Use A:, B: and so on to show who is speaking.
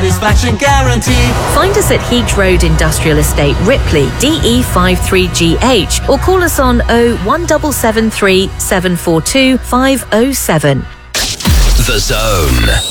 A: satisfaction guarantee.
B: Find us at Heath Road Industrial Estate, Ripley, DE53GH, or call us on 01773 742 507.
C: The Zone.